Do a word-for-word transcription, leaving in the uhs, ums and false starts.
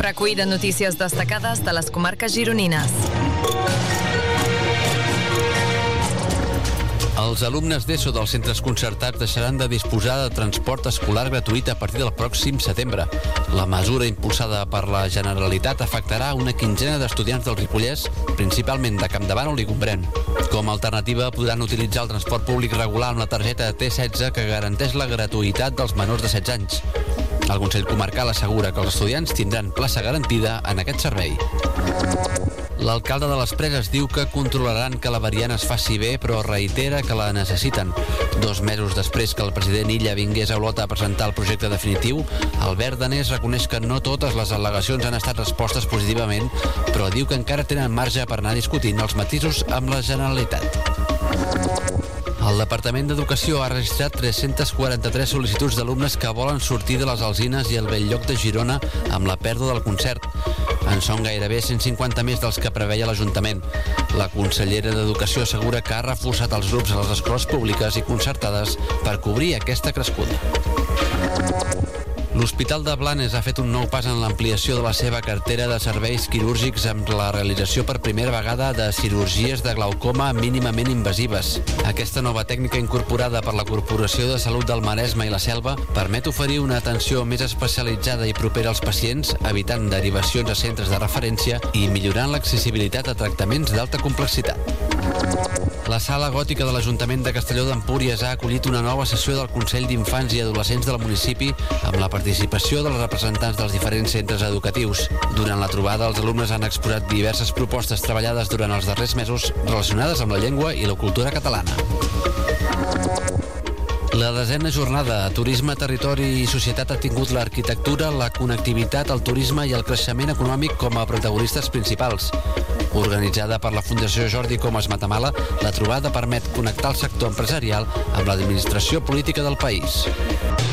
recull de notícies destacades de les comarques gironines. Els alumnes d'ESO dels centres concertats deixaran de disposar de transport escolar gratuït a partir del pròxim setembre. La mesura impulsada per la Generalitat afectarà una quinzena d'estudiants del Ripollès, principalment de Campdevànol i Gombrèn. Com a alternativa, podran utilitzar el transport públic regular amb la targeta T setze que garanteix la gratuïtat dels menors de setze anys. El Consell Comarcal assegura que els estudiants tindran plaça garantida en aquest servei. L'alcalde de les Preses diu que controlaran que la variant es faci bé, però reitera que la necessiten. Dos mesos després que el president Illa vingués a Olot a presentar el projecte definitiu, Albert Danés reconeix que no totes les al·legacions han estat respostes positivament, però diu que encara tenen marge per anar discutint els matisos amb la Generalitat. El Departament d'Educació ha registrat tres-centes quaranta-tres sol·licituds d'alumnes que volen sortir de les Alzines i el Belllloc de Girona amb la pèrdua del concert. En són gairebé cent cinquanta més dels que preveia l'Ajuntament. La consellera d'Educació assegura que ha reforçat els grups a les escoles públiques i concertades per cobrir aquesta crescuda. L'Hospital de Blanes ha fet un nou pas en l'ampliació de la seva cartera de serveis quirúrgics amb la realització per primera vegada de cirurgies de glaucoma mínimament invasives. Aquesta nova tècnica incorporada per la Corporació de Salut del Maresme i la Selva permet oferir una atenció més especialitzada i propera als pacients, evitant derivacions a centres de referència i millorant l'accessibilitat a tractaments d'alta complexitat. La Sala Gòtica de l'Ajuntament de Castelló d'Empúries ha acollit una nova sessió del Consell d'Infants i Adolescents del municipi amb la participació dels representants dels diferents centres educatius. Durant la trobada, els alumnes han exposat diverses propostes treballades durant els darrers mesos relacionades amb la llengua i la cultura catalana. La desena jornada Turisme, Territori i Societat ha tingut l'arquitectura, la connectivitat, el turisme i el creixement econòmic com a protagonistes principals. Organitzada per la Fundació Jordi Comas Matamala, la trobada permet connectar el sector empresarial amb l'administració política del país.